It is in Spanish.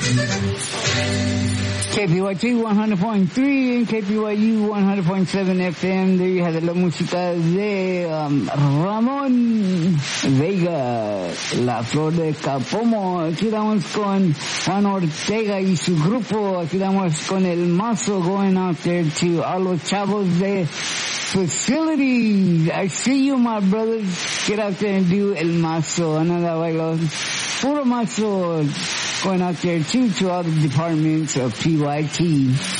KPYT 100.3 and KPYU 100.7 FM. There you have la música de Ramón Vega, La Flor de Capomo. Aquí estamos con Juan Ortega y su grupo. Aquí estamos con El Mazo, going out there to all los chavos de Facility. I see you, my brothers. Get out there and do El Mazo. Another bailo. Puro Mazo. Going out there too to all the departments of PYT.